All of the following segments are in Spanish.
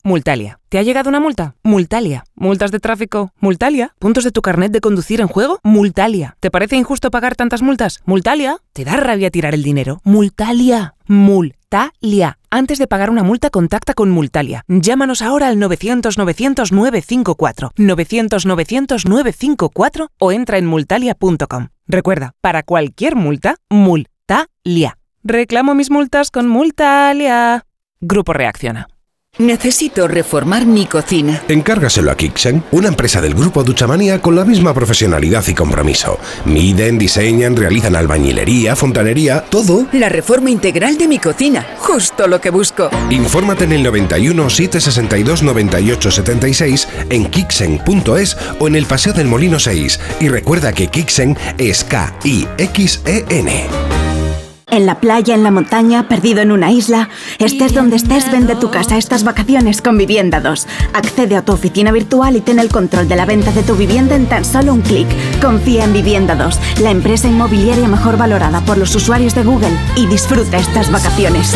Multalia. ¿Te ha llegado una multa? Multalia. ¿Multas de tráfico? Multalia. ¿Puntos de tu carnet de conducir en juego? Multalia. ¿Te parece injusto pagar tantas multas? Multalia. ¿Te da rabia tirar el dinero? Multalia. Multalia. Antes de pagar una multa, contacta con Multalia. Llámanos ahora al 900-900-954, 900-900-954 o entra en multalia.com. Recuerda, para cualquier multa, Multalia. Reclamo mis multas con Multalia. Grupo Reacciona. Necesito reformar mi cocina. Encárgaselo a Kixen, una empresa del grupo Duchamanía con la misma profesionalidad y compromiso. Miden, diseñan, realizan albañilería, fontanería, todo. La reforma integral de mi cocina, justo lo que busco. Infórmate en el 91 762 98 76 en kixen.es o en el Paseo del Molino 6. Y recuerda que Kixen es K-I-X-E-N. En la playa, en la montaña, perdido en una isla. Estés donde estés, vende tu casa estas vacaciones con Vivienda 2. Accede a tu oficina virtual y ten el control de la venta de tu vivienda en tan solo un clic. Confía en Vivienda 2, la empresa inmobiliaria mejor valorada por los usuarios de Google. Y disfruta estas vacaciones.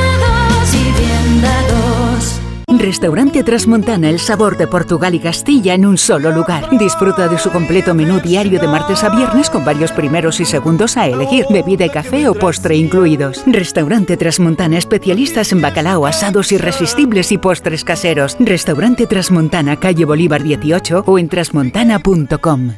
Restaurante Trasmontana, el sabor de Portugal y Castilla en un solo lugar. Disfruta de su completo menú diario de martes a viernes con varios primeros y segundos a elegir, bebida y café o postre incluidos. Restaurante Trasmontana, especialistas en bacalao, asados irresistibles y postres caseros. Restaurante Trasmontana, calle Bolívar 18 o en trasmontana.com.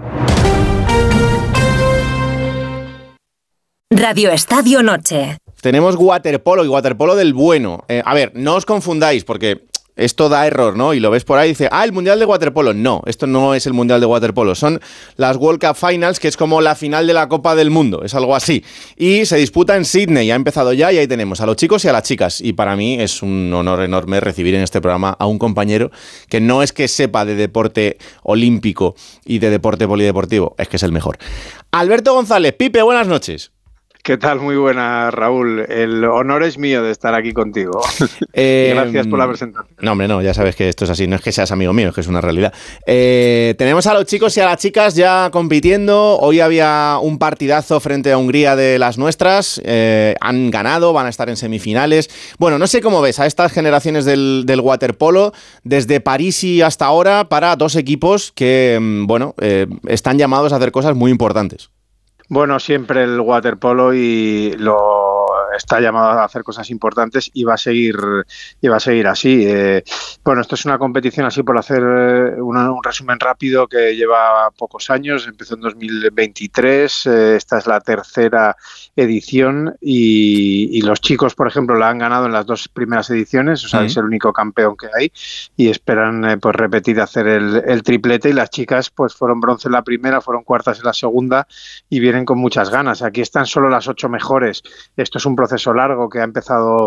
Radio Estadio Noche. Tenemos waterpolo y waterpolo del bueno. A ver, no os confundáis porque esto da error, ¿no? Y lo ves por ahí y dice, el Mundial de Waterpolo. No, esto no es el Mundial de Waterpolo. Son las World Cup Finals, que es como la final de la Copa del Mundo. Es algo así. Y se disputa en Sydney. Ha empezado ya y ahí tenemos a los chicos y a las chicas. Y para mí es un honor enorme recibir en este programa a un compañero que no es que sepa de deporte olímpico y de deporte polideportivo, es que es el mejor. Alberto González. Pipe, buenas noches. ¿Qué tal? Muy buena, Raúl. El honor es mío de estar aquí contigo. Gracias por la presentación. No, hombre, no, ya sabes que esto es así. No es que seas amigo mío, es que es una realidad. Tenemos a los chicos y a las chicas ya compitiendo. Hoy había un partidazo frente a Hungría de las nuestras. Han ganado, van a estar en semifinales. Bueno, no sé cómo ves a estas generaciones del waterpolo desde París y hasta ahora para dos equipos que, están llamados a hacer cosas muy importantes. Bueno, siempre el waterpolo está llamado a hacer cosas importantes y va a seguir así. Esto es una competición, así por hacer un resumen rápido, que lleva pocos años. Empezó en 2023, esta es la tercera edición y los chicos, por ejemplo, la han ganado en las dos primeras ediciones, o sea, es el único campeón que hay y esperan repetir, hacer el triplete, y las chicas pues fueron bronce en la primera, fueron cuartas en la segunda y vienen con muchas ganas. Aquí están solo las 8 mejores. Esto es un proceso largo que ha empezado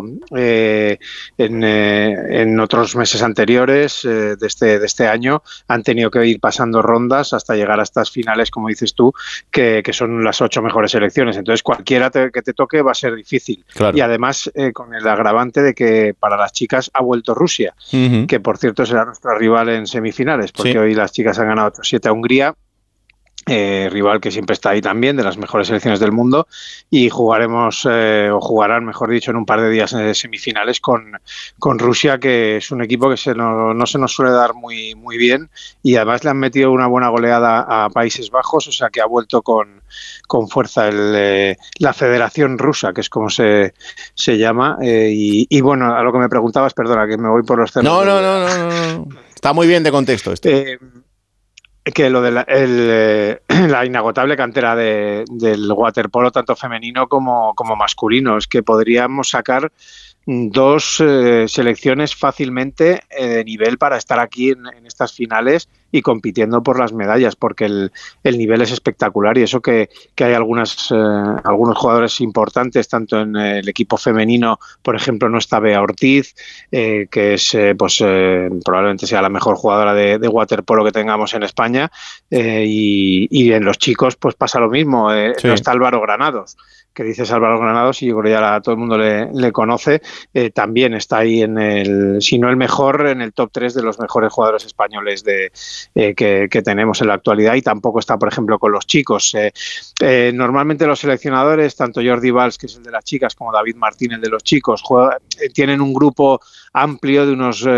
en otros meses anteriores de este año. Han tenido que ir pasando rondas hasta llegar a estas finales, como dices tú, que son las 8 mejores selecciones. Entonces cualquiera que te toque va a ser difícil. Claro. Y además con el agravante de que para las chicas ha vuelto Rusia, que por cierto será nuestra rival en semifinales, porque hoy las chicas han ganado 8-7 a Hungría. Rival que siempre está ahí también, de las mejores selecciones del mundo, y jugarán, mejor dicho, en un par de días en semifinales con Rusia, que es un equipo que no se nos suele dar muy, muy bien, y además le han metido una buena goleada a Países Bajos, o sea que ha vuelto con fuerza la Federación Rusa, que es como se llama, y bueno, a lo que me preguntabas, perdona, que me voy por los cerros. No. Está muy bien de contexto esto. Que lo de la inagotable cantera del waterpolo, tanto femenino como masculino, es que podríamos sacar dos selecciones fácilmente de nivel para estar aquí en estas finales y compitiendo por las medallas, porque el nivel es espectacular, y eso que hay algunos jugadores importantes, tanto en el equipo femenino, por ejemplo, no está Bea Ortiz, que es probablemente sea la mejor jugadora de waterpolo que tengamos en España, y en los chicos pues pasa lo mismo, no está Álvaro Granados, que dices Álvaro Granados y yo creo que ya todo el mundo le conoce, también está ahí si no el mejor, en el top 3 de los mejores jugadores españoles que tenemos en la actualidad, y tampoco está, por ejemplo, con los chicos. Normalmente los seleccionadores, tanto Jordi Valls, que es el de las chicas, como David Martín, el de los chicos, tienen un grupo amplio de unos